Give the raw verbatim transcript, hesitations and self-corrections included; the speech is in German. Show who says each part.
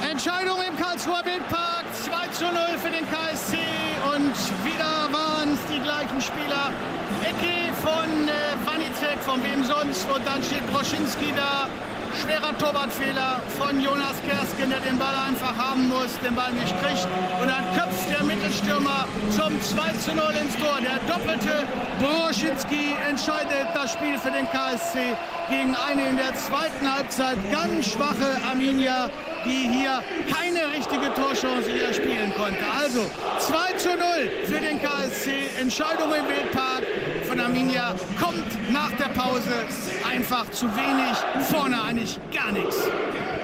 Speaker 1: Entscheidung im Karlsruher Wildpark, zwei zu null für den K S C und wieder waren es die gleichen Spieler. Ecke von äh, Wanizek, von wem sonst, und dann steht Broschinski da. Schwerer Torwartfehler von Jonas Kersken, der den Ball einfach haben muss, den Ball nicht kriegt. Und dann köpft der Mittelstürmer zum zwei zu null ins Tor. Der doppelte Broschinski entscheidet das Spiel für den K S C gegen eine in der zweiten Halbzeit ganz schwache Arminia, die hier keine richtige Torchance wieder spielen konnte. Also zwei zu null für den K S C. Entscheidung im Wildpark von Arminia kommt nach der Pause einfach zu wenig, vorne eigentlich gar nichts.